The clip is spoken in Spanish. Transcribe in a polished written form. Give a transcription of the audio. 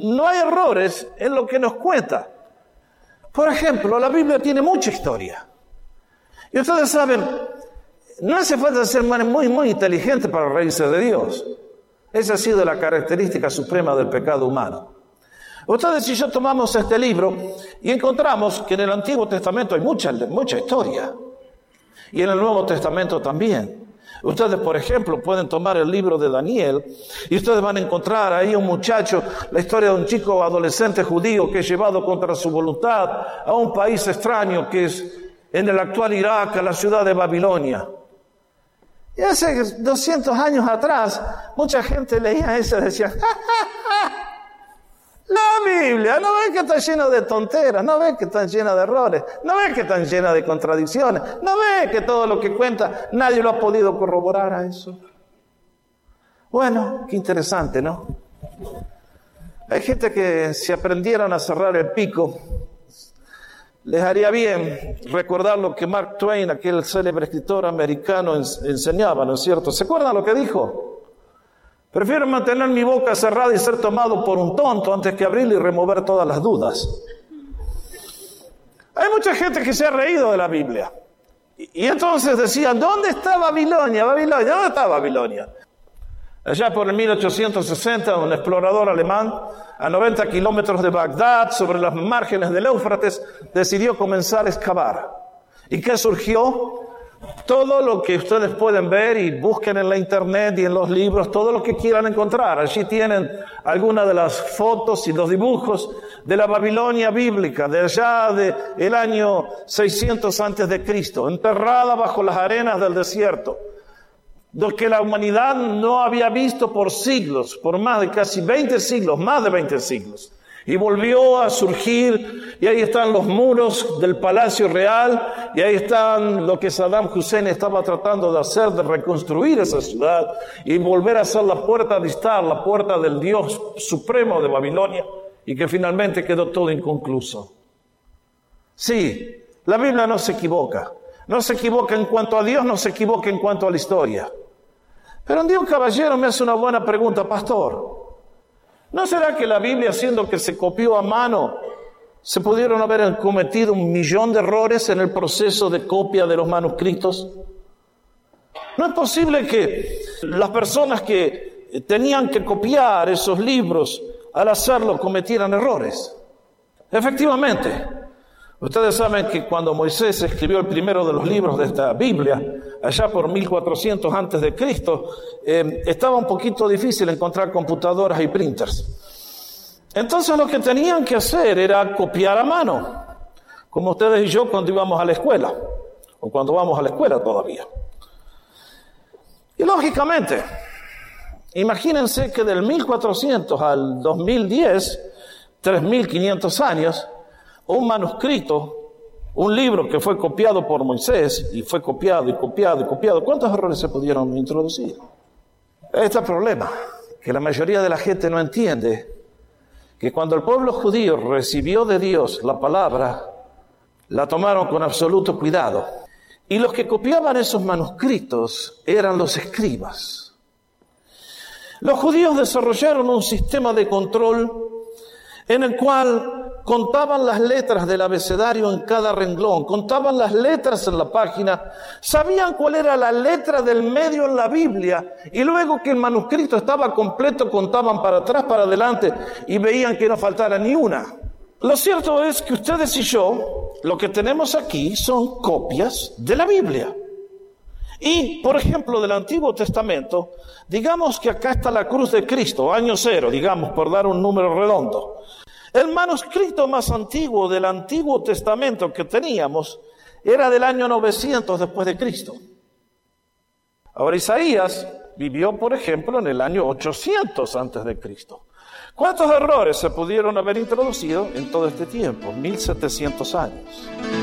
no hay errores en lo que nos cuenta. Por ejemplo, la Biblia tiene mucha historia. Y ustedes saben, no hace falta ser muy inteligente para reírse de Dios. Esa ha sido la característica suprema del pecado humano. Ustedes y yo tomamos este libro y encontramos que en el Antiguo Testamento hay mucha historia. Y en el Nuevo Testamento también. Ustedes, por ejemplo, pueden tomar el libro de Daniel y ustedes van a encontrar ahí un muchacho, la historia de un chico adolescente judío que es llevado contra su voluntad a un país extraño que es en el actual Irak, a la ciudad de Babilonia. Y hace 200 años atrás, mucha gente leía eso y decía, ¡ja, ja, ja! La Biblia, ¿no ves que está llena de tonteras? ¿No ves que está llena de errores? ¿No ves que está llena de contradicciones? ¿No ves que todo lo que cuenta nadie lo ha podido corroborar a eso? Bueno, qué interesante, ¿no? Hay gente que si aprendieran a cerrar el pico, les haría bien recordar lo que Mark Twain, aquel célebre escritor americano, enseñaba, ¿no es cierto? ¿Se acuerdan lo que dijo? Prefiero mantener mi boca cerrada y ser tomado por un tonto antes que abrirla y remover todas las dudas. Hay mucha gente que se ha reído de la Biblia. Y entonces decían, ¿dónde está Babilonia? ¿Dónde está Babilonia? Allá por el 1860, un explorador alemán, a 90 kilómetros de Bagdad, sobre las márgenes del Éufrates, decidió comenzar a excavar. ¿Y qué surgió? Todo lo que ustedes pueden ver y busquen en la internet y en los libros, todo lo que quieran encontrar. Allí tienen algunas de las fotos y los dibujos de la Babilonia bíblica, de allá del año 600 antes de Cristo, enterrada bajo las arenas del desierto, lo que la humanidad no había visto por siglos, por más de casi 20 siglos, más de 20 siglos. Y volvió a surgir, y ahí están los muros del Palacio Real, y ahí están lo que Saddam Hussein estaba tratando de hacer, de reconstruir esa ciudad, y volver a ser la puerta de Istar, la puerta del Dios supremo de Babilonia, y que finalmente quedó todo inconcluso. Sí, la Biblia no se equivoca. No se equivoca en cuanto a Dios, no se equivoca en cuanto a la historia. Pero un día un caballero me hace una buena pregunta, pastor. ¿No será que la Biblia, siendo que se copió a mano, se pudieron haber cometido 1.000.000 de errores en el proceso de copia de los manuscritos? ¿No es posible que las personas que tenían que copiar esos libros, al hacerlo, cometieran errores? Efectivamente. Ustedes saben que cuando Moisés escribió el primero de los libros de esta Biblia, allá por 1400 antes de Cristo, estaba un poquito difícil encontrar computadoras y printers. Entonces lo que tenían que hacer era copiar a mano, como ustedes y yo cuando íbamos a la escuela, o cuando vamos a la escuela todavía. Y lógicamente, imagínense que del 1400 al 2010, 3500 años, un manuscrito, un libro que fue copiado por Moisés, y fue copiado y copiado y copiado, ¿cuántos errores se pudieron introducir? Este es el problema, que la mayoría de la gente no entiende, que cuando el pueblo judío recibió de Dios la palabra, la tomaron con absoluto cuidado. Y los que copiaban esos manuscritos eran los escribas. Los judíos desarrollaron un sistema de control en el cual contaban las letras del abecedario en cada renglón, contaban las letras en la página, sabían cuál era la letra del medio en la Biblia, y luego que el manuscrito estaba completo, contaban para atrás, para adelante, y veían que no faltara ni una. Lo cierto es que ustedes y yo, lo que tenemos aquí son copias de la Biblia. Y, por ejemplo, del Antiguo Testamento, digamos que acá está la cruz de Cristo, año 0, digamos, por dar un número redondo. El manuscrito más antiguo del Antiguo Testamento que teníamos era del año 900 después de Cristo. Ahora Isaías vivió, por ejemplo, en el año 800 antes de Cristo. ¿Cuántos errores se pudieron haber introducido en todo este tiempo? 1700 años.